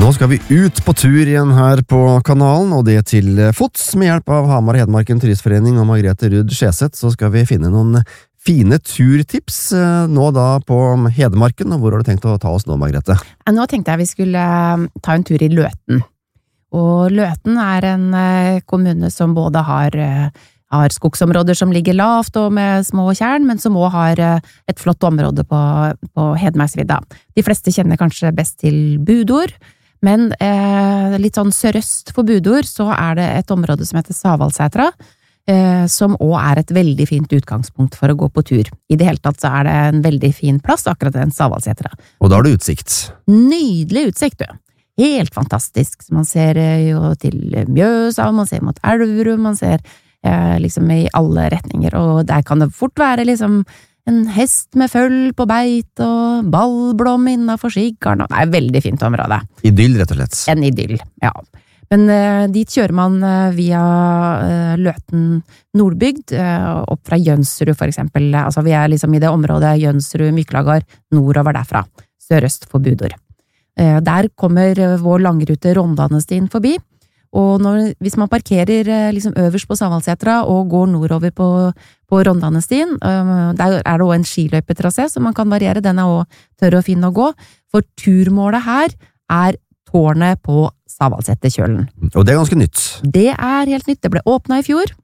Nå skal vi ut på tur igjen her på kanalen, og det til fots. Med hjelp av Hamar Hedmarken Turistforening og Margrethe Rudd Skjeseth, så skal vi finne noen fine turtips nå da på Hedmarken. Og hvor har du tenkt å ta oss nå, Margrethe? Nå tenkte jeg vi skulle ta en tur i Løten. Og Løten er en kommune som både har skogsområder som ligger lavt og med små tjern, men som også har et flott område på Hedmarksvidda. De fleste kjenner kanskje best til Budord, men litt sånn sørøst for Budord så er det et område som heter Savalsetra, som også er et veldig fint utgangspunkt for å gå på tur. I det hele tatt så er det en veldig fin plass, akkurat den Savalsetra. Og da har du utsikt. Nydelig utsikt, du. Helt fantastisk. Man ser jo til Mjøsa, man ser mot Elverum, man ser liksom i alle retninger, og der kan det fort være liksom en hest med føll på beit og ballblom innenfor skikkeren. Det er et veldig fint område. Idyll, rett og slett. En idyll, ja. Men dit kjører man via Løten Nordbygd, opp fra Jønsrud for eksempel. Altså vi er liksom i det området Jønsrud, Myklagard, nordover derfra, sørøst for Budord. Der kommer vår langrute Rondanestien forbi, og hvis man parkerer liksom øverst på Savalsetra og går nordover på Rondanestien, der er det også en skiløypetrasé, så man kan variere, den er også tørr og fin å gå, for turmålet her er tårnet på Savalseterkjølen. Og det er ganske nytt. Det er helt nytt, det ble åpnet i fjor.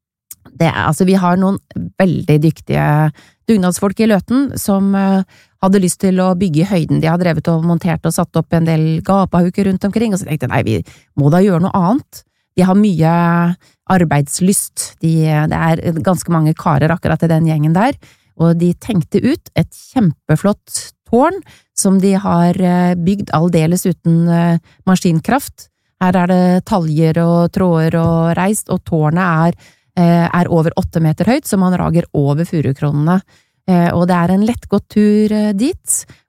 Vi har noen veldig dyktige dugnadsfolk i Løten som hadde lyst til å bygge i høyden. De har drevet og montert og satt opp en del gapahuker rundt omkring, og så tenkte jeg, nei, vi må da gjøre noe annet. De har mye arbeidslyst. Det er ganske mange karer akkurat i den gjengen der, og de tenkte ut et kjempeflott tårn som de har bygd aldeles uten maskinkraft. Her er det taljer og tråder og reist, og tårnet er over 8 meter høyt, så man rager over furukronene. Og det er en lettgått tur dit,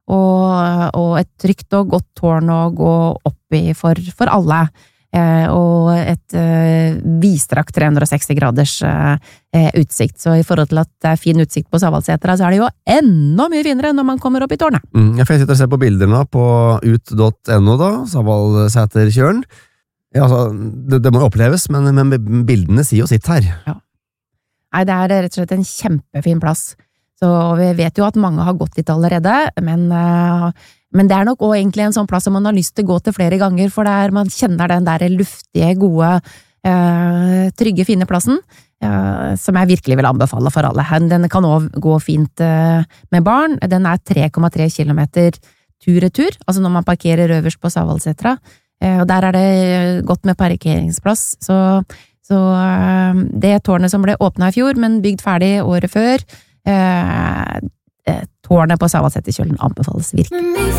og et trygt og godt tårn å gå opp i for alle. Og et vidstrakt 360 graders utsikt. Så i forhold til at det er fin utsikt på Savalsetra, så er det jo enda mye finere når man kommer opp i tårnet. Jeg får sitte og se på bilder nå på ut.no da, Savalseterkjølen. Ja, altså, det må jo oppleves, men bildene sier jo sitt her. Ja. Nei, det er rett og slett en kjempefin plass. Så vi vet jo at mange har gått litt allerede, men det er nok også egentlig en sånn plass som man har lyst til å gå til flere ganger, for man kjenner den der luftige, gode, trygge, fine plassen, som jeg virkelig vil anbefale for alle. Den kan også gå fint med barn. Den er 3,3 kilometer tur-retur, altså når man parkerer øverst på Savalsetra, og der er det godt med parkeringsplass, så det tårnet som ble åpnet i fjor, men bygd ferdig året før, tårnet på Savalseterkjølen anbefales virkelig.